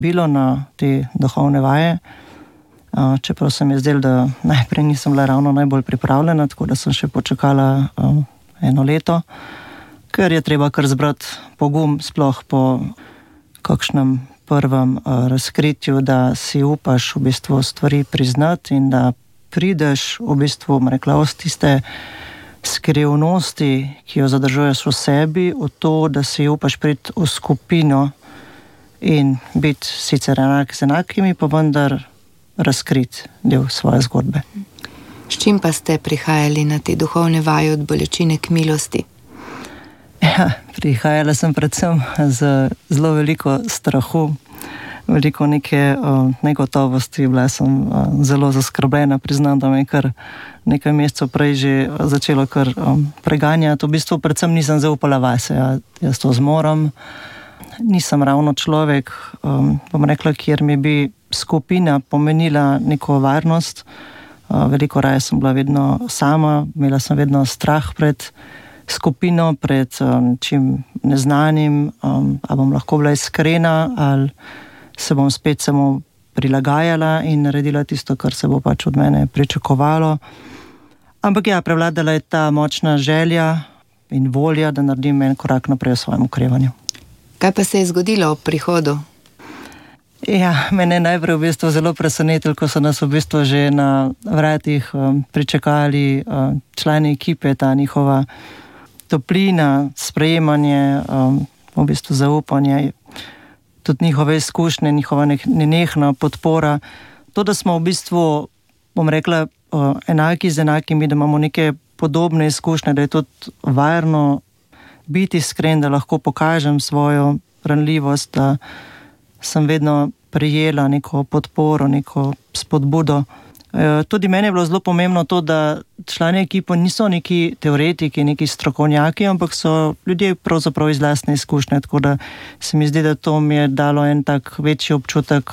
bilo na te duhovne vaje, čeprav se mi je zdelo, da najprej nisem bila ravno najbolj pripravljena, tako da sem še počakala 1 leto, ker je treba kar zbrati pogum, sploh po kakšnem prvem razkritju, da si upaš v bistvu stvari priznati in da prideš v bistvu, rekla, od tiste skrivnosti, ki jo zadržuješ v sebi, v to, da si upaš priti v skupino in biti sicer enak z enakimi, pa vendar razkrit del svoje zgodbe. S čim pa ste prihajali na te duhovne vaje od bolečine k milosti? Ja, prihajala sem predvsem z zelo veliko strahu, veliko neke negotovosti, bila sem zelo zaskrbljena, priznam, da me kar nekaj mesecev prej že začelo kar preganjati. V bistvu predvsem nisem zaupala vase, jaz to zmorem. Nisem ravno človek, bom rekla, kjer mi bi skupina pomenila neko varnost. Veliko raje sem bila vedno sama, imela sem vedno strah pred skupino, pred čim neznanim, ali bom lahko bila iskrena, ali se bom spet samo prilagajala in naredila tisto, kar se bo pač od mene pričakovalo. Ampak ja, prevladala je ta močna želja in volja, da naredim en korak naprej v svojem okrevanju. Kaj pa se je zgodilo ob prihodu? Ja, mene je najprej v bistvu zelo presenetilo, ko so nas v bistvu že na vratih pričakali člani ekipe, ta njihova toplina, sprejemanje, v bistvu zaupanje, tudi njihove izkušnje, njihova nenehna podpora. To, da smo v bistvu, bom rekla, enaki z enakimi, da imamo neke podobne izkušnje, da je tudi varno biti iskren, da lahko pokažem svojo ranljivost, da sem vedno prejela neko podporo, neko spodbudo. Tudi meni je bilo zelo pomembno to, da člani ekipe niso neki teoretiki, neki strokovnjaki, ampak so ljudje pravzaprav iz lastne izkušnje, tako da se mi zdi, da to mi je dalo en tak večji občutek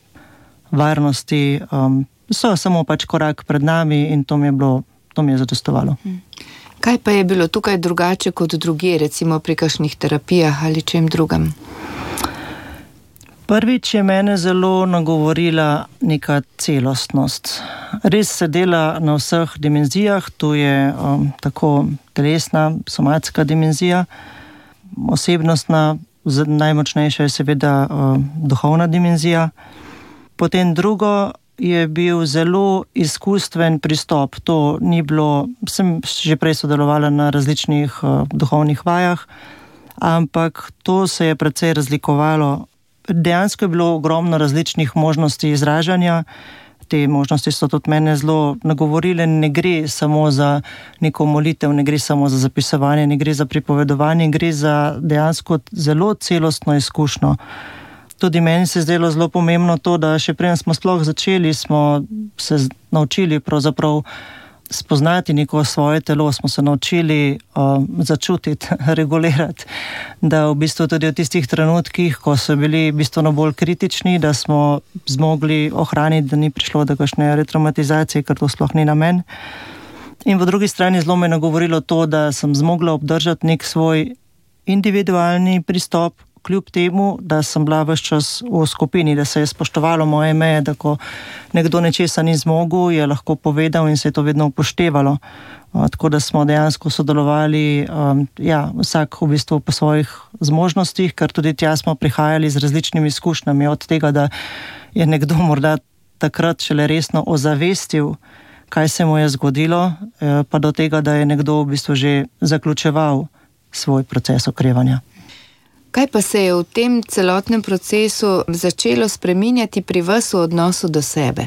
varnosti. So samo pač korak pred nami in to mi je zadostovalo. Kaj pa je bilo tukaj drugače kot drugje, recimo pri kakšnih terapijah ali čem drugem? Prvič je mene zelo nagovorila neka celostnost. Res se dela na vseh dimenzijah, tu je tako telesna, somatska dimenzija, osebnostna, najmočnejša je seveda duhovna dimenzija. Potem drugo je bil zelo izkustven pristop. To ni bilo, sem že prej sodelovala na različnih duhovnih vajah, ampak to se je precej razlikovalo. Dejansko je bilo ogromno različnih možnosti izražanja. Te možnosti so tudi mene zelo nagovorile. Ne gre samo za neko molitev, ne gre samo za zapisovanje, ne gre za pripovedovanje, gre za dejansko zelo celostno izkušnjo. Tudi meni se je zdelo zelo pomembno to, da še preden smo sploh začeli, smo se naučili pravzaprav spoznati neko svoje telo, smo se naučili začutiti, regulirati, da v bistvu tudi v tistih trenutkih, ko so bili bistveno bolj kritični, da smo zmogli ohraniti, da ni prišlo do kakšne retraumatizacije, ker to sploh ni namen. In po drugi strani zelo me je nagovorilo to, da sem zmogla obdržati nek svoj individualni pristop, kljub temu, da sem bila ves čas v skupini, da se je spoštovalo moje meje, da ko nekdo nečesa ni zmogel, je lahko povedal in se je to vedno upoštevalo. Tako da smo dejansko sodelovali, vsak v bistvu po svojih zmožnostih, ker tudi tja smo prihajali z različnimi izkušnjami, od tega, da je nekdo morda takrat šele resno ozavestil, kaj se mu je zgodilo, pa do tega, da je nekdo v bistvu že zaključeval svoj proces okrevanja. Kaj pa se je v tem celotnem procesu začelo spreminjati pri vas v odnosu do sebe?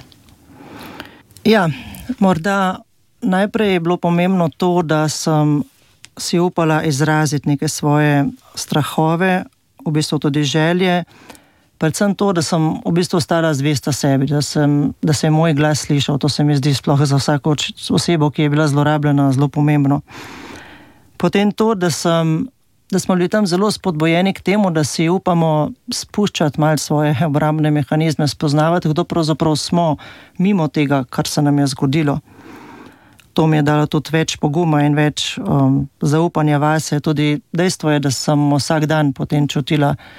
Ja, morda najprej je bilo pomembno to, da sem si upala izraziti neke svoje strahove, v bistvu tudi želje, predvsem to, da sem v bistvu ostala zvesta sebi, da se je moj glas slišal. To se mi zdi sploh za vsako osebo, ki je bila zlorabljena, zelo pomembno. Potem to, da smo bili tam zelo spodbojeni k temu, da si upamo spuščati malo svoje obrambne mehanizme, spoznavati, kdo pravzaprav smo mimo tega, kar se nam je zgodilo. To mi je dalo tudi več poguma in več zaupanja vase. Tudi dejstvo je, da sem vsak dan potem čutila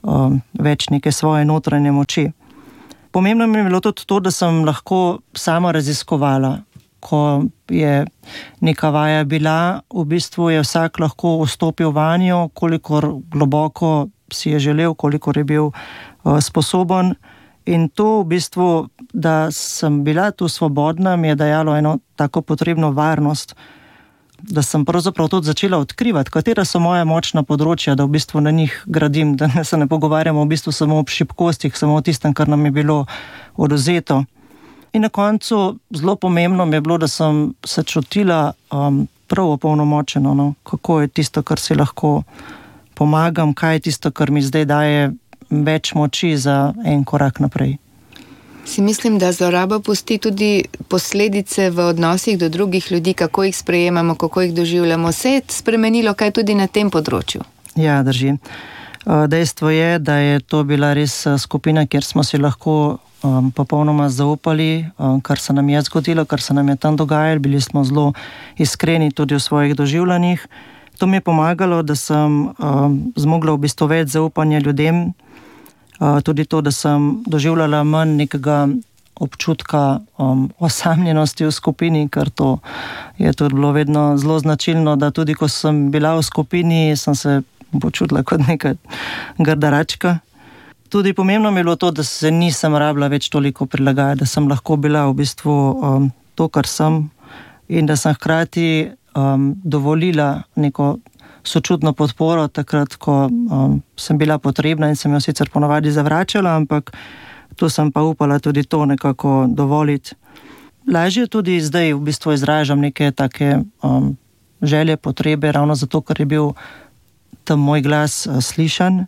več neke svoje notranje moči. Pomembno mi je bilo tudi to, da sem lahko sama raziskovala. Ko je neka vaja bila, v bistvu je vsak lahko vstopil vanjo, kolikor globoko si je želel, kolikor je bil sposoben. In to v bistvu, da sem bila tu svobodna, mi je dajalo eno tako potrebno varnost, da sem pravzaprav tudi začela odkrivati, katera so moja močna področja, da v bistvu na njih gradim, da se ne pogovarjamo v bistvu samo o šibkostih, samo o tistem, kar nam je bilo odvzeto. In na koncu zelo pomembno mi je bilo, da sem se čutila prav opolnomočeno, no? Kako je tisto, kar si lahko pomagam, kaj je tisto, kar mi zdaj daje več moči za en korak naprej. Si mislim, da zloraba pusti tudi posledice v odnosih do drugih ljudi, kako jih sprejemamo, kako jih doživljamo. Se je spremenilo kaj tudi na tem področju? Ja, drži. Dejstvo je, da je to bila res skupina, kjer smo si lahko popolnoma zaupali, kar se nam je zgodilo, kar se nam je tam dogajalo. Bili smo zelo iskreni tudi v svojih doživljanjih. To mi je pomagalo, da sem zmogla v bistvu več zaupanja ljudem. Tudi to, da sem doživljala manj nekega občutka osamljenosti v skupini, ker to je tudi bilo vedno zelo značilno, da tudi ko sem bila v skupini, sem se počutila kot neka grdaračka. Tudi pomembno mi je bilo to, da se nisem rabila več toliko prilagajati, da sem lahko bila v bistvu to, kar sem, in da sem hkrati dovolila neko sočutno podporo takrat, ko sem bila potrebna in sem jo sicer ponavadi zavračala, ampak tu sem pa upala tudi to nekako dovoliti. Lažje tudi zdaj v bistvu izražam neke take želje, potrebe, ravno zato, ker je bil tam moj glas slišan,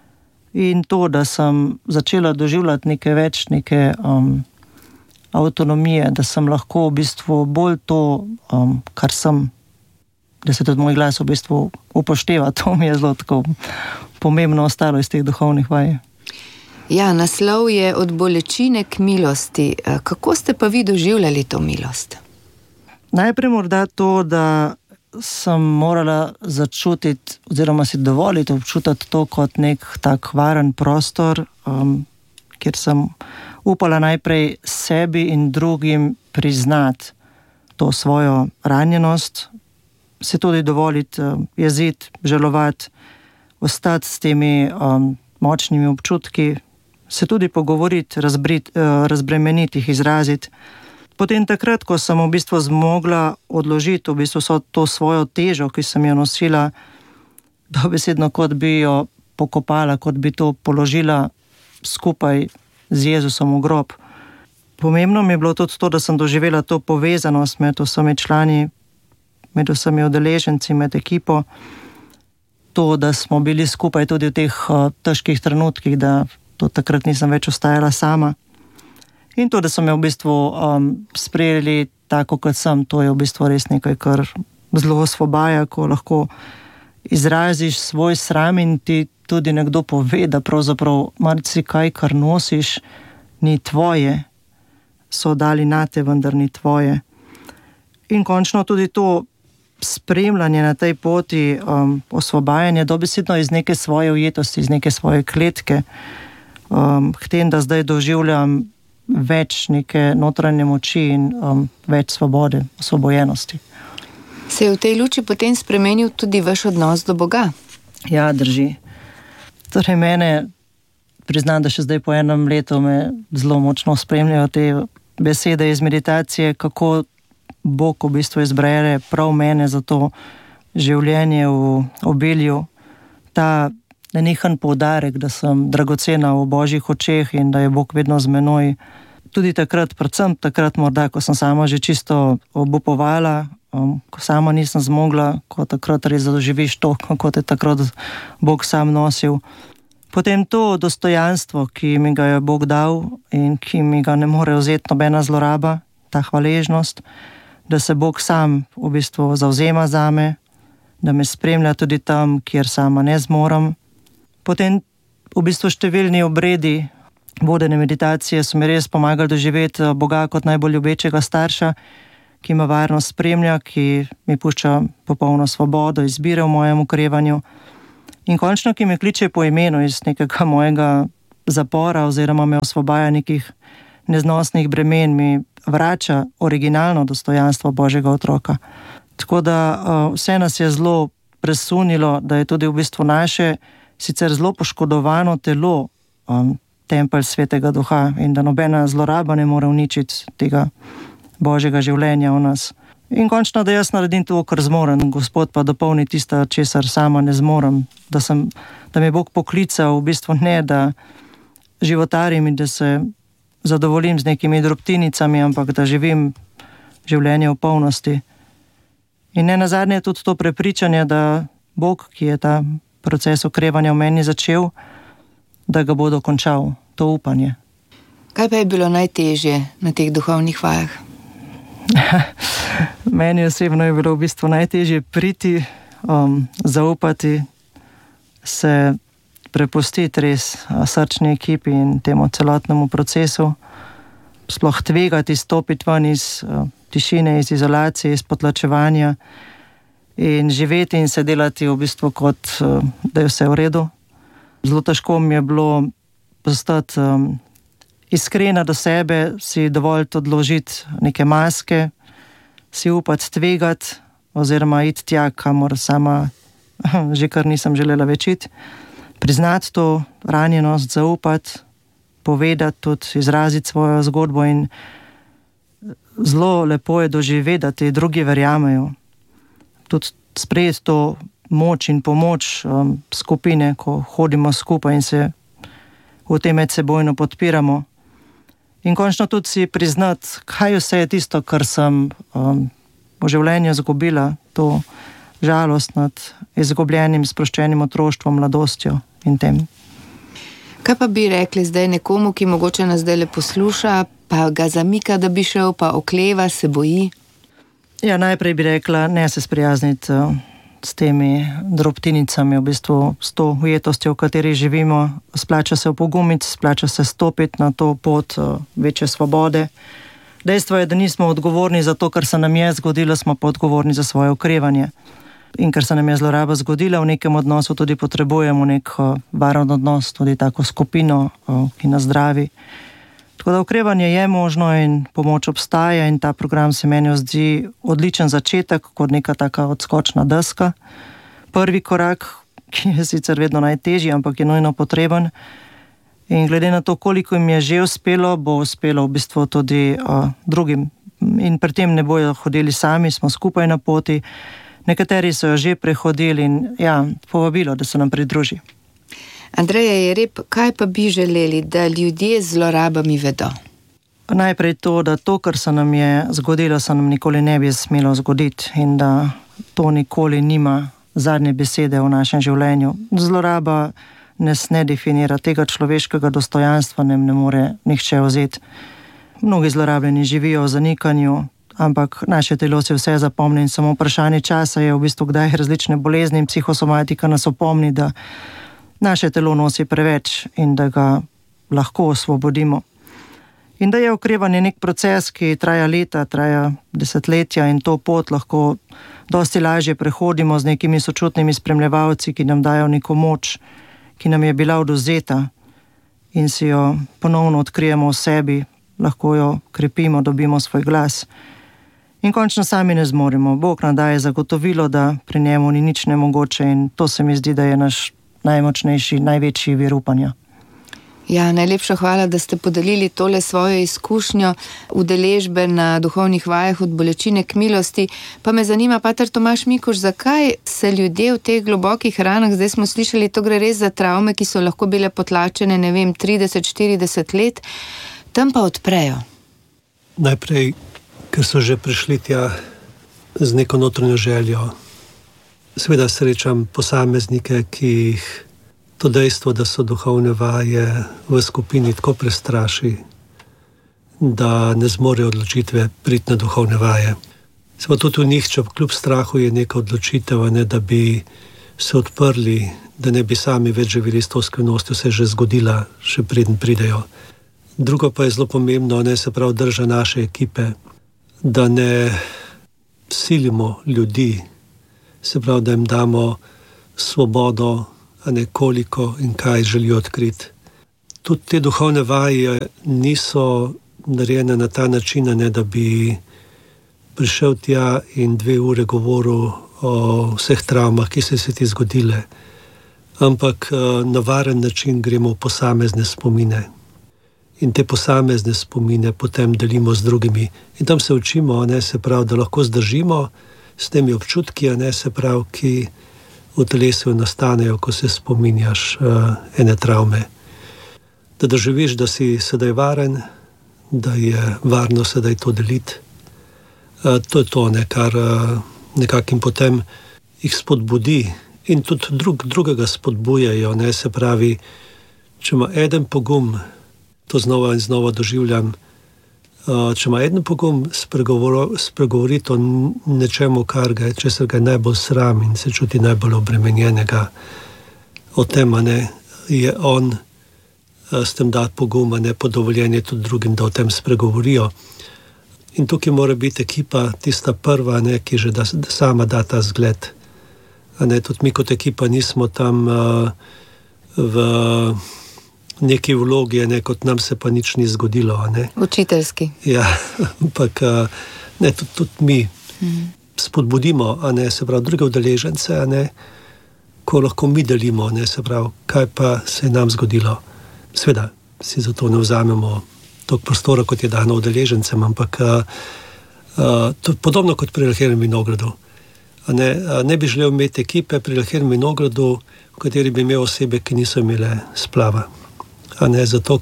in to, da sem začela doživljati nekaj več, neke avtonomije, da sem lahko v bistvu bolj to, kar sem, da se tudi moj glas v bistvu upošteva. To mi je zelo tako pomembno ostalo iz teh duhovnih vaj. Ja, naslov je Od bolečine k milosti. Kako ste pa vi doživljali to milost? Najprej morda to, da sem morala začutiti oziroma si dovoliti občutiti to kot nek tak varen prostor, kjer sem upala najprej sebi in drugim priznati to svojo ranjenost, se tudi dovoliti jeziti, žalovati, ostati s temi močnimi občutki, se tudi pogovoriti, razbremeniti jih, izraziti. Potem takrat, ko sem v bistvu zmogla odložiti v bistvu to svojo težo, ki sem jo nosila, dobesedno kot bi jo pokopala, kot bi to položila skupaj z Jezusom v grob. Pomembno mi je bilo tudi to, da sem doživela to povezanost med vsemi člani, med vsemi udeleženci, med ekipo. To, da smo bili skupaj tudi v teh težkih trenutkih, da to takrat nisem več ostajala sama. In to, da so me v bistvu sprejeli tako, kot sem, to je v bistvu res nekaj, kar zelo osvobaja, ko lahko izraziš svoj sram in ti tudi nekdo pove, da pravzaprav marsikaj, kar nosiš, ni tvoje. So dali nate, vendar ni tvoje. In končno tudi to spremljanje na tej poti, osvobajanje dobesedno iz neke svoje ujetosti, iz neke svoje kletke, k tem, da zdaj doživljam več neke notranje moči in več svobode, osvobojenosti. Se je v tej luči potem spremenil tudi vaš odnos do Boga? Ja, drži. Torej mene, priznam, da še zdaj po enem letu me zelo močno spremljajo te besede iz meditacije, kako Bog v bistvu izbere prav mene za to življenje v obilju. Ta nenehen poudarek, da sem dragocena v Božjih očeh in da je Bog vedno z menoj. Tudi takrat, predvsem takrat morda, ko sem sama že čisto obupovala, ko sama nisem zmogla, ko takrat res doživiš to, kako te takrat Bog sam nosil. Potem to dostojanstvo, ki mi ga je Bog dal in ki mi ga ne more vzeti nobena zloraba, ta hvaležnost, da se Bog sam v bistvu zavzema zame, da me spremlja tudi tam, kjer sama ne zmorem. Potem v bistvu številni obredi vodene meditacije so mi res pomagali doživeti Boga kot najbolj ljubečega starša, ki me varno spremlja, ki mi pušča popolno svobodo izbire v mojem okrevanju. In končno, ki me kliče po imenu iz nekega mojega zapora oziroma me osvobaja nekih neznosnih bremen, mi vrača originalno dostojanstvo Božjega otroka. Tako da vse nas je zelo presunilo, da je tudi v bistvu naše sicer zelo poškodovano telo tempelj Svetega Duha in da nobena zloraba ne more uničiti tega Božjega življenja v nas. In končno, da jaz naredim to, kar zmorem, Gospod pa dopolni tisto, česar sama ne zmorem, da me Bog poklical, v bistvu ne, da životarim in da se zadovoljim z nekimi drobtinicami, ampak da živim življenje v polnosti. In ne nazadnje tudi to prepričanje, da Bog, ki je ta proces okrevanja v meni začel, da ga bo dokončal, to upanje. Kaj pa je bilo najtežje na teh duhovnih vajah? Meni osebno je bilo v bistvu najtežje priti, zaupati, se prepustiti res srčni ekipi in temu celotnemu procesu, sploh tvegati, stopiti ven iz tišine, iz izolacije, iz potlačevanja in živeti in se delati v bistvu kot, da je vse v redu. Zelo težko mi je bilo postati iskrena do sebe, si dovolj odložiti neke maske, si upati tvegati oziroma iti tja, kamor sama že kar nisem želela več iti. Priznati to ranjenost, zaupati, povedati, tudi izraziti svojo zgodbo in zelo lepo je doživeti, da ti drugi verjamejo. Tudi sprejeti to moč in pomoč skupine, ko hodimo skupaj in se v tem medsebojno podpiramo. In končno tudi si priznati, kaj vse je tisto, kar sem v življenju izgubila, to žalost nad izgubljenim, sproščenim otroštvom, mladostjo in tem. Kaj pa bi rekli zdaj nekomu, ki mogoče nas zdaj le posluša, pa ga zamika, da bi šel, pa okleva, se boji? Ja, najprej bi rekla, ne se sprijazniti s temi drobtinicami, v bistvu s to ujetostjo, v kateri živimo. Splača se opogumiti, splača se stopiti na to pot večje svobode. Dejstvo je, da nismo odgovorni za to, kar se nam je zgodilo, smo pa odgovorni za svoje okrevanje. In ker se nam je zloraba zgodila v nekem odnosu, tudi potrebujemo nek varen odnos, tudi tako skupino, ki nas zdravi. Tako da okrevanje je možno in pomoč obstaja in ta program se meni zdi odličen začetek, kot neka taka odskočna deska. Prvi korak, ki je sicer vedno najtežji, ampak je nujno potreben. In glede na to, koliko jim je že uspelo, bo uspelo v bistvu tudi drugim. In pri tem ne bojo hodili sami, smo skupaj na poti. Nekateri so jo že prehodili in povabilo, da se nam pridruži. Andreja Jereb, kaj pa bi želeli, da ljudje z zlorabami vedo? Najprej to, da to, kar se nam je zgodilo, se nam nikoli ne bi smelo zgoditi in da to nikoli nima zadnje besede v našem življenju. Zloraba nas ne definira, tega človeškega dostojanstva ne more nihče vzeti. Mnogi zlorabljeni živijo v zanikanju, ampak naše telo se vse zapomni in samo vprašanje časa je v bistvu, kdaj različne bolezni in psihosomatika nas opomni, da naše telo nosi preveč in da ga lahko osvobodimo. In da je okrevanje nek proces, ki traja leta, traja desetletja in to pot lahko dosti lažje prehodimo z nekimi sočutnimi spremljevalci, ki nam dajo neko moč, ki nam je bila odvzeta in si jo ponovno odkrijemo v sebi, lahko jo krepimo, dobimo svoj glas. In končno sami ne zmoremo. Bog nam daje zagotovilo, da pri njemu ni nič nemogoče in to se mi zdi, da je naš najmočnejši, največji vir upanja. Ja, najlepša hvala, da ste podelili tole svojo izkušnjo udeležbe na duhovnih vajah od bolečine k milosti. Pa me zanima, pater Tomaž Mikuž, zakaj se ljudje v teh globokih ranah, zdaj smo slišali, to gre res za travme, ki so lahko bile potlačene, 30-40 let, tam pa odprejo? Najprej, ker so že prišli tja z neko notranjo željo. Seveda srečam posameznike, ki jih to dejstvo, da so duhovne vaje v skupini tako prestraši, da ne zmorejo odločitve priti na duhovne vaje. Seveda tudi v njih, če kljub strahu je neka odločitev, ne, da bi se odprli, da ne bi sami več živeli s to skrivnostjo, se je že zgodila, še preden pridejo. Drugo pa je zelo pomembno, ne, se pravi drža naše ekipe, da ne silimo ljudi, se pravi, da jim damo svobodo a ne koliko in kaj želijo odkriti. Tudi te duhovne vaje niso narejene na ta način, ne, da bi prišel tja in 2 ure govoril o vseh travmah, ki so se ti zgodile. Ampak na varen način gremo v posamezne spomine. In te posamezne spomine potem delimo z drugimi. In tam se učimo, ne, se pravi, da lahko zdržimo s temi občutki, ne, se pravi, ki v telesu nastanejo, ko se spominjaš ene travme. Da doživiš, da si sedaj varen, da je varno sedaj to deliti. To je to, ne, kar nekako potem jih spodbudi in tudi drugega spodbujajo. Ne, se pravi, če ima eden pogum, to znova in znova doživljam, če ima eden pogum spregovoriti o nečemu, česar ga je najbolj sram in se čuti najbolj obremenjenega, o tem, ne, je on s tem dati poguma, ne, podovoljenje tudi drugim, da o tem spregovorijo. In tukaj mora biti ekipa tista prva, ne, ki že da sama da ta zgled. Ne, tudi mi kot ekipa nismo tam v neki vlogi, ne, kot nam se pa nič ni zgodilo. Ne. Učiteljski. Ja, ampak ne, tudi mi spodbudimo, ne, se pravi, druge udeležence, ne, ko lahko mi delimo, ne, se pravi, kaj pa se je nam zgodilo. Sveda si zato ne vzamemo toliko prostora, kot je dano udeležencem, ampak to je podobno kot pri Lahirnem vinogradu. Ne bi želel imeti ekipe pri Lahirnem vinogradu, v kateri bi imel osebe, ki niso imele splava. Zato,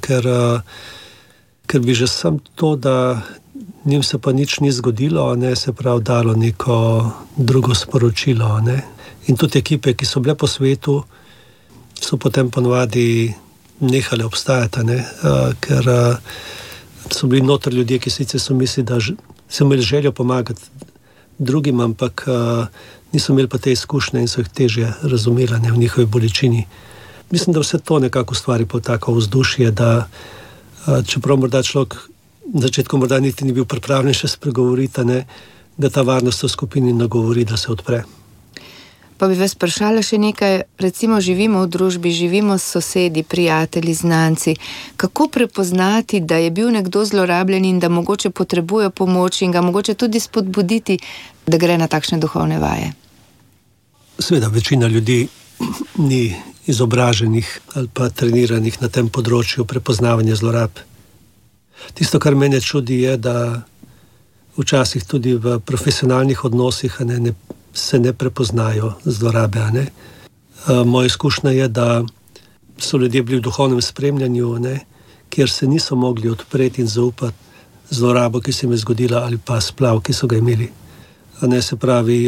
ker bi že sam to, da njim se pa nič ni zgodilo, ne, se pravi, dalo neko drugo sporočilo. Ne. In tudi ekipe, ki so bile po svetu, so potem ponovadi nehale obstajati, ne, ker so bili noter ljudje, ki sicer so mislili, da so imeli željo pomagati drugim, ampak niso imeli pa te izkušnje in so jih težje razumeli, ne, v njihovi bolečini. Mislim, da vse to nekako ustvari po tako vzdušje, da čeprav morda človek na začetku morda niti ni bil pripravljen še spregovoriti, ne, da ta varnost v skupini nagovori, da se odpre. Pa bi vas vprašala še nekaj, recimo živimo v družbi, živimo s sosedi, prijatelji, znanci. Kako prepoznati, da je bil nekdo zlorabljen in da mogoče potrebuje pomoč in ga mogoče tudi spodbuditi, da gre na takšne duhovne vaje? Seveda, večina ljudi ni izobraženih ali pa treniranih na tem področju prepoznavanja zlorab. Tisto, kar mene čudi, je, da včasih tudi v profesionalnih odnosih se ne prepoznajo zlorabe. Ne? Moja izkušnja je, da so ljudje bili v duhovnem spremljanju, ne? Kjer se niso mogli odpreti in zaupati zlorabo, ki se jim je zgodila, ali pa splav, ki so ga imeli. Se pravi,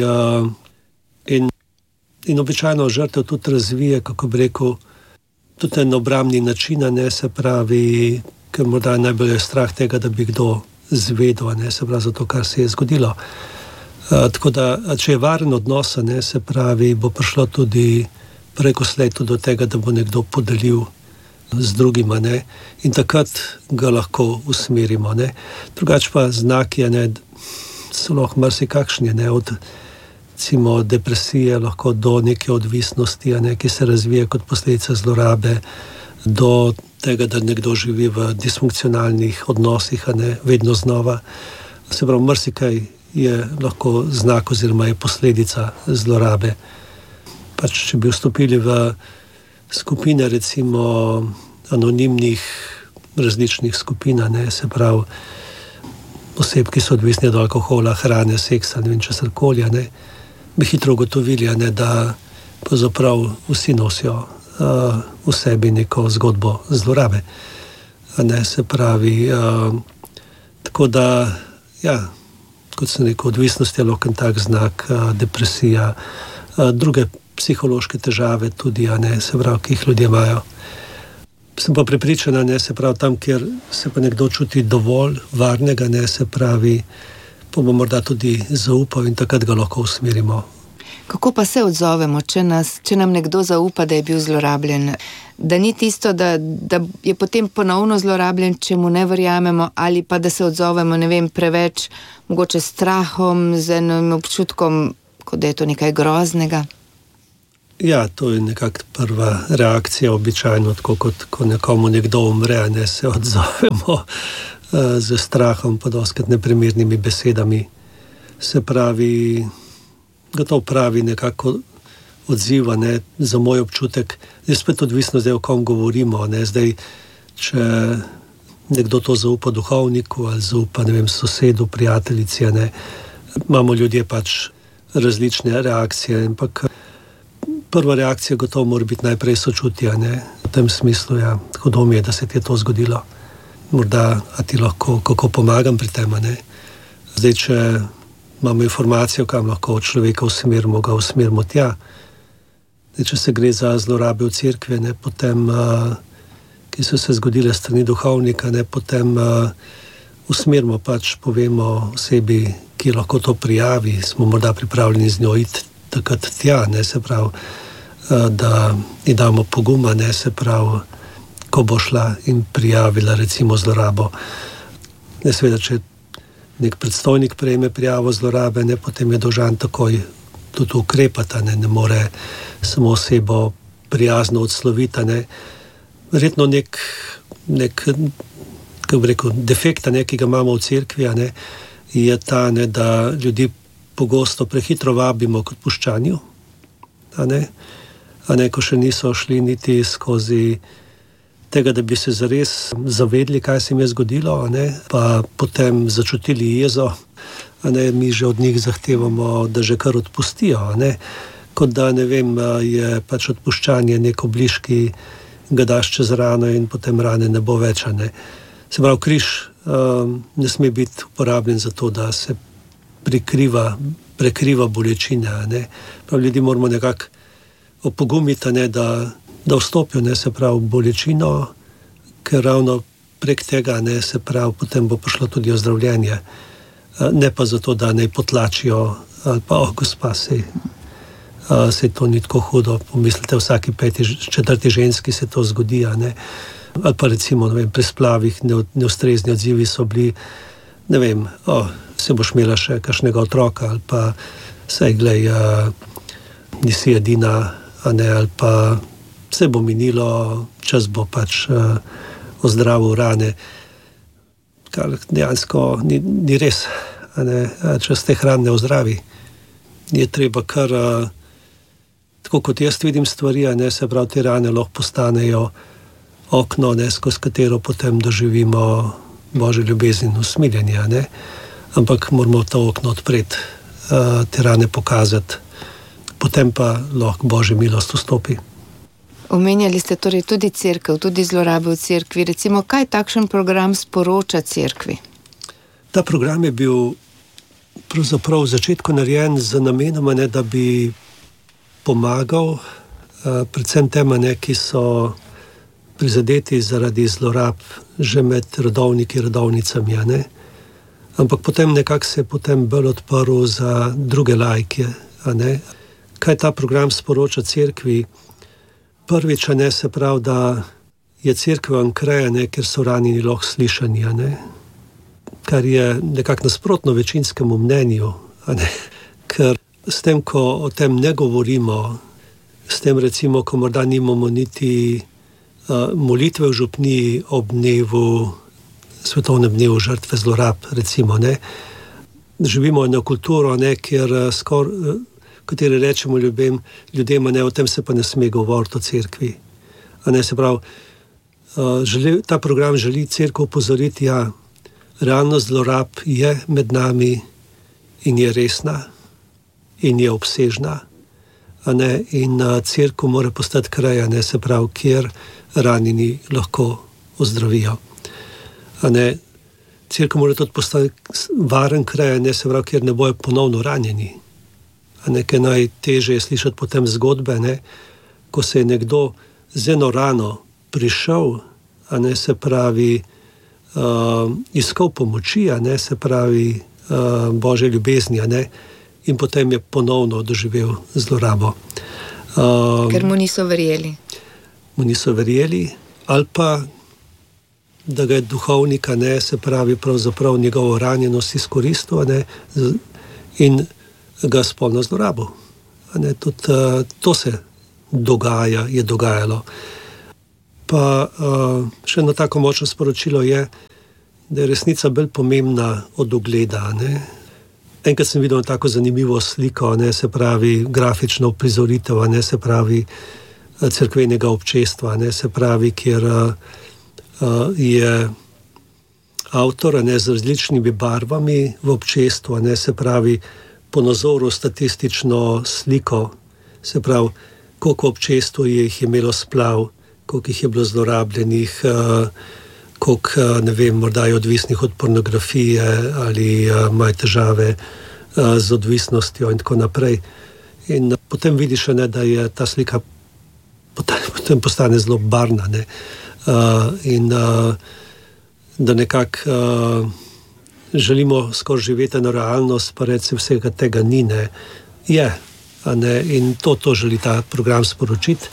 in običajno žrtev tudi razvije, kako bi rekel, tudi en obrambni način, se pravi, ker morda najbolj je strah tega, da bi kdo zvedel, se pravi, za to, kar se je zgodilo. Tako da, če je varen odnos, se pravi, bo prišlo tudi preko slej do tega, da bo nekdo podelil z drugima, ne, in takrat ga lahko usmerimo. Ne. Drugače pa znaki, so lahko marsikakšni, od recimo depresije lahko do neke odvisnosti, ki se razvije kot posledica zlorabe, do tega, da nekdo živi v disfunkcionalnih odnosih, vedno znova. Se pravi, marsikaj je lahko znak oziroma je posledica zlorabe. Pač, če bi vstopili v skupine, recimo anonimnih različnih skupin, se pravi oseb, ki so odvisni od alkohola, hrane, seksa, ne vem česarkoli, bi hitro ugotovili, da pravzaprav vsi nosijo v sebi neko zgodbo zlorabe. Se pravi, tako da, ja, kot sem rekel, odvisnost je lahko tak znak, depresija, druge psihološke težave tudi, se pravi, ki jih ljudje imajo. Sem pa prepričana, se pravi, tam, kjer se pa nekdo čuti dovolj varnega, se pravi, pa bo morda tudi zaupal in takrat ga lahko usmerimo. Kako pa se odzovemo, če nam nekdo zaupa, da je bil zlorabljen? Da ni tisto, da je potem ponovno zlorabljen, če mu ne verjamemo, ali pa da se odzovemo, ne vem, preveč mogoče strahom, z enim občutkom, kot da je to nekaj groznega? Ja, to je nekako prva reakcija, običajno, tako kot ko nekomu nekdo umre, ne, se odzovemo z strahom, pa doskrat neprimernimi besedami. Se pravi, gotovo pravi nekako odziva, ne, za moj občutek. Je spet odvisno zdaj, o kom govorimo, ne, zdaj, če nekdo to zaupa duhovniku ali zaupa, ne vem, sosedu, prijateljici, ne, imamo ljudje pač različne reakcije, ampak prva reakcija gotovo mora biti najprej sočutje, ne, v tem smislu, ja, hudo mi je, da se ti je to zgodilo. Morda, a ti lahko, kako pomagam pri tem, ne. Zdaj, če imamo informacijo, kam lahko človeka usmerimo, ga usmerimo tja. Zdaj, če se gre za zlorabe v cerkvi, ne, potem, ki so se zgodile strani duhovnika, ne, potem usmerimo pač, povemo osebi, ki lahko to prijavi, smo morda pripravljeni z njo iti takrat tja, ne, se pravi, da ji damo poguma, ne, se pravi, ko bo šla in prijavila recimo zlorabo. Ne, seveda, če nek predstojnik prejme prijavo zlorabe, ne, potem je dolžan takoj tudi ukrepati, ne more samo osebo prijazno odsloviti, ne. Verjetno nek kako bi rekel, defekt, ne, ki ga imamo v cerkvi, ne, je ta, ne, da ljudi pogosto prehitro vabimo k odpuščanju, a ne, ko še niso šli niti skozi tega, da bi se zares zavedli, kaj se jim je zgodilo, a ne, pa potem začutili jezo, a ne, mi že od njih zahtevamo, da že kar odpustijo, a ne, kot da, ne vem, je pač odpuščanje nek obliž, ki ga daš čez rano in potem rane ne bo več, a ne. Se pravi, križ ne sme biti uporabljen za to, da se prekriva bolečine, a ne. Prav, ljudi moramo nekako opogumiti, a ne, da vstopijo, ne, se pravi, bolečino, ker ravno prek tega, ne, se pravi, potem bo prišlo tudi ozdravljenje. Ne pa zato, da ne potlačijo, ali pa, gospa, sej to ni tako hudo, pomislite, vsaki 4. ženski se to zgodi, a ne. Ali pa recimo, ne vem, pri splavih neustrezni odzivi so bili, ne vem, se boš imela še kakšnega otroka, ali pa sej, glej, nisi edina, a ne, ali pa vse bo minilo, čas bo pač ozdravil rane, kar dejansko ni res, a ne, čas teh ran ne ozdravi. Je treba kar, tako kot jaz vidim stvari, a ne, se pravi, te rane lahko postanejo okno, ne, skozi katero potem doživimo Božjo ljubezen in usmiljenje, a ne, ampak moramo to okno odpreti, te rane pokazati, potem pa lahko Božja milost vstopi. Omenjali ste torej tudi cerkev, tudi zlorabe v cerkvi. Recimo, kaj takšen program sporoča cerkvi? Ta program je bil pravzaprav v začetku narejen z namenom, ne, da bi pomagal predvsem tem, ne, ki so prizadeti zaradi zlorab že med rodovniki, rodovnicami, ne. Ampak potem nekako se je potem bolj odprl za druge laike, a ne. Kaj ta program sporoča cerkvi? Prvič, ne, se pravi, da je cerkev ankreja, ne, ker so ranjeni lahko slišani, a ne, kar je nekako nasprotno večinskemu mnenju, a ne, ker s tem, ko o tem ne govorimo, s tem recimo, ko morda nimamo niti molitve v župniji ob dnevu, svetovnem dnevu žrtve zlorab, recimo, ne, živimo eno kulturo, ne, kjer kateri rečemo ljudem, ne, o tem se pa ne sme govoriti o cerkvi. A ne, se pravi, ta program želi cerkev opozoriti, ja, realnost zlorab je med nami in je resna in je obsežna, a ne, in cerkev mora postati kraj, a ne, se pravi, kjer ranjeni lahko ozdravijo. A ne, cerkev mora tudi postati varen kraj, a ne, se pravi, kjer ne bojo ponovno ranjeni. Nekaj najtežje je slišati potem zgodbe, ne, ko se je nekdo z eno rano prišel, a ne, se pravi, iskal pomoči, a ne, se pravi, Božje ljubezni, a ne, in potem je ponovno doživel zlorabo. Ker mu niso verjeli. Mu niso verjeli, ali pa, da ga je duhovnik, a ne, se pravi, pravzaprav njegovo ranjenost izkoristil, a ne, in ga spolno zlorabo. Tudi to se je dogajalo. Pa še eno tako močno sporočilo je, da je resnica bolj pomembna od ugleda. Ne? Enkrat sem videl tako zanimivo sliko, ne, se pravi grafično uprizoritev, ne, se pravi cerkvenega občestva, ne, se pravi, kjer je avtor, ne, z različnimi barvami v občestvu, ne, se pravi po nazoru statistično sliko, se pravi, koliko občestvu jih je imelo splav, koliko jih je bilo zlorabljenih, koliko, ne vem, morda je odvisnih od pornografije ali imajo težave z odvisnostjo in tako naprej. In potem vidiš, ne, da je ta slika potem postane zelo barvna, ne, in da nekako želimo skoraj živeti na realnost, pa reči vsega tega ni, ne, je, ne, in to želi ta program sporočiti,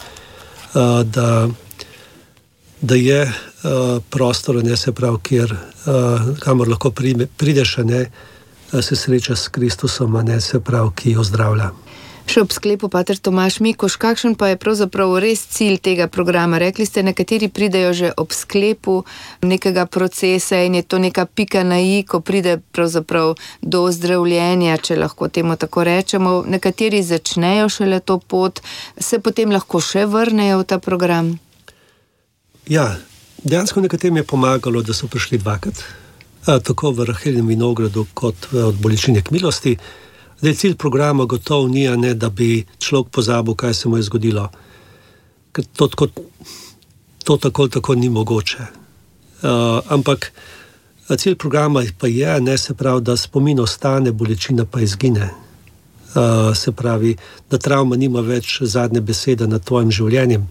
da je prostor, ne, se pravi, kamor lahko prideš, ne, se sreča s Kristusom, ne, se pravi, ki ozdravlja. Še ob sklepu, pater Tomaž Mikoš, kakšen pa je pravzaprav res cilj tega programa? Rekli ste, nekateri pridejo že ob sklepu nekega procesa in je to neka pika na i, ko pride pravzaprav do ozdravljenja, če lahko temu tako rečemo. Nekateri začnejo šele to pot, se potem lahko še vrnejo v ta program? Ja, dejansko nekaterim je pomagalo, da so prišli dvakrat, tako v Raheljem vinogradu kot od bolečine k milosti. Zdaj, cilj programa gotovo ni, ne, da bi človek pozabil, kaj se mu je zgodilo. Ker to tako ni mogoče. Ampak cilj programa pa je, ne, se pravi, da spomin ostane, bolečina pa izgine. Se pravi, da travma nima več zadnje besede nad tvojim življenjem.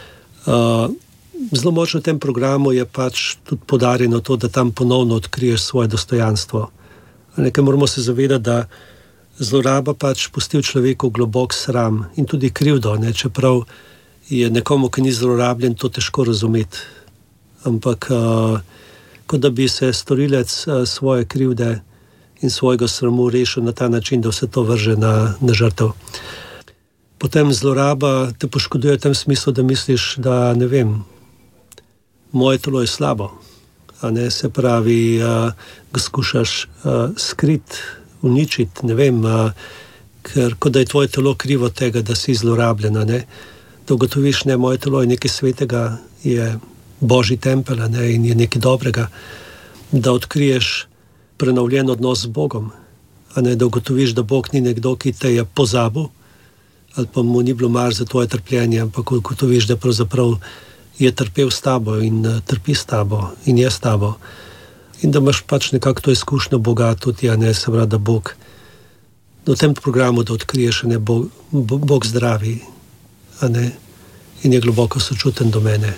Zelo močno v tem programu je pač tudi poudarjeno to, da tam ponovno odkriješ svoje dostojanstvo. Nekaj moramo se zavedati, da zloraba pač pusti v človeku globok sram in tudi krivdo, ne, čeprav je nekomu, ki ni zlorabljen, to težko razumeti. Ampak kot da bi se storilec svoje krivde in svojega sramu rešil na ta način, da vse to vrže na žrtev. Potem zloraba te poškoduje v tem smislu, da misliš, da ne vem, moje telo je slabo, a ne, se pravi, ga skušaš skriti, uničiti, ne vem, ker kot da je tvoje telo krivo tega, da si zlorabljena, ne, da ugotoviš, ne, moje telo je nekaj svetega, je Božji tempelj, ne, in je nekaj dobrega, da odkriješ prenovljen odnos z Bogom, a ne, da ugotoviš, da Bog ni nekdo, ki te je pozabil, ali pa mu ni bilo mar za tvoje trpljenje, ampak ugotoviš, da pravzaprav je trpel s tabo in trpi s tabo in je s tabo. In da imaš pač nekako to izkušnjo Boga tudi, a ne, se pravi, da Bog v tem programu, da odkriješ, ne, Bog zdravi, a ne, in je globoko sočuten do mene.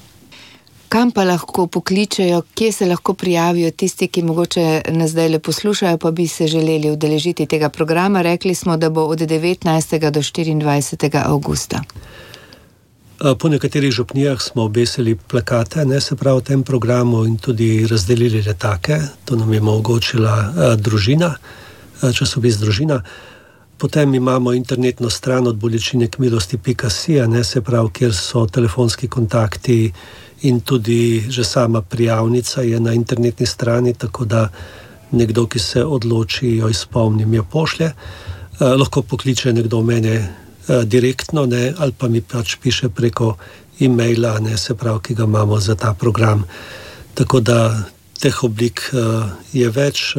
Kam pa lahko pokličejo, kje se lahko prijavijo tisti, ki mogoče nas zdaj le poslušajo, pa bi se želeli udeležiti tega programa? Rekli smo, da bo od 19. do 24. avgusta. Po nekaterih župnijah smo obesili plakate, ne, se pravi, v tem programu in tudi razdelili letake. To nam je omogočila družina, časopis Družina. Potem imamo internetno stran od bolečine k milosti.si, ne, se pravi, kjer so telefonski kontakti in tudi že sama prijavnica je na internetni strani, tako da nekdo, ki se odloči, jo izpolnim, jo pošlje. Lahko pokliče nekdo mene direktno, ne, ali pa mi pač piše preko e-maila, ne, se pravi, ki ga imamo za ta program. Tako da teh oblik je več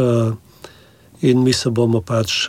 in mi se bomo pač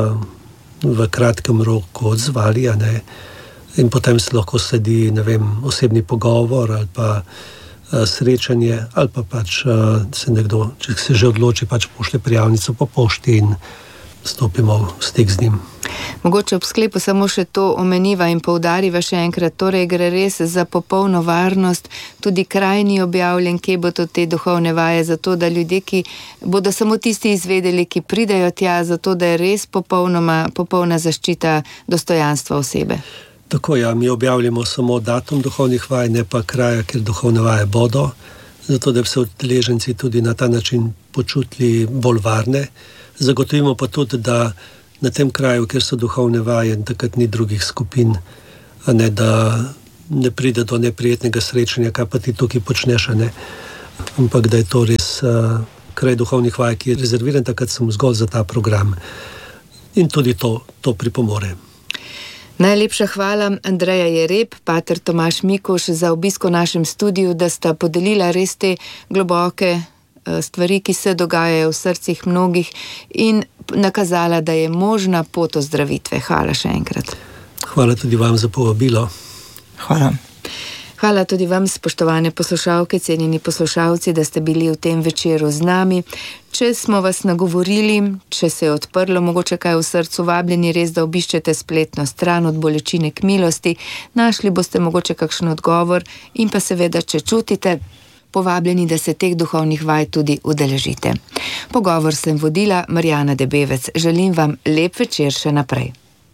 v kratkem roku odzvali, ne, in potem se lahko sledi, ne vem, osebni pogovor ali pa srečanje, ali pa pač se nekdo, če se že odloči, pač pošlje prijavnico po pošti in stopimo v stik z njim. Mogoče ob sklepu samo še to omeniva in poudariva še enkrat, torej gre res za popolno varnost, tudi kraj ni objavljen, kje bodo te duhovne vaje, zato da ljudje, ki bodo samo tisti izvedeli, ki pridejo tja, zato da je res popolna zaščita dostojanstva osebe. Tako, ja, mi objavljamo samo datum duhovnih vaj, ne pa kraja, kjer duhovne vaje bodo, zato da bi se udeleženci tudi na ta način počutili bolj varne. Zagotovimo pa tudi, da na tem kraju, kjer so duhovne vaje, takrat ni drugih skupin a ne da ne pride do neprijetnega srečanja, kaj pa ti tukaj počneš, a ne. Ampak da je to res kraj duhovnih vaj, ki je rezerviran takrat sem zgolj za ta program. In tudi to pripomore. Najlepša hvala, Andreja Jereb, pater Tomaž Mikuž, za obisk v našem studiu, da sta podelila res te globoke stvari, ki se dogajajo v srcih mnogih in nakazala, da je možna pot ozdravitve. Hvala še enkrat. Hvala tudi vam za povabilo. Hvala. Hvala tudi vam, spoštovane poslušalke, cenjeni poslušalci, da ste bili v tem večeru z nami. Če smo vas nagovorili, če se je odprlo mogoče kaj v srcu, vabljeni res, da obiščete spletno stran Od bolečine k milosti. Našli boste mogoče kakšen odgovor in pa seveda, če čutite, povabljeni, da se teh duhovnih vaj tudi udeležite. Pogovor sem vodila Marjana Debevec. Želim vam lep večer še naprej.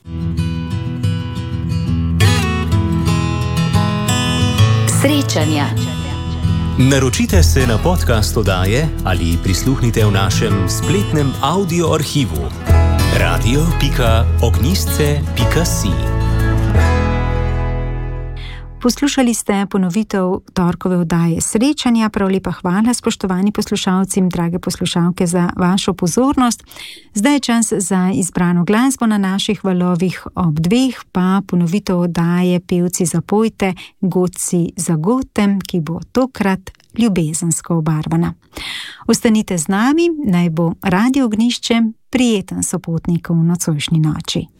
Srečanja. Naročite se na podcast oddaje ali prisluhnite v našem spletnem audio arhivu radio.ognjišče.si. Poslušali ste ponovitev torkove oddaje Srečanja. Prav lepa hvala, spoštovani poslušalci in drage poslušalke, za vašo pozornost. Zdaj je čas za izbrano glasbo na naših valovih, ob 2 pa ponovitev oddaje Pevci zapojte, Godci zagotem, ki bo tokrat ljubezensko obarvana. Ostanite z nami, naj bo Radio Ognjišče prijeten sopotnik v nocojšnji noči.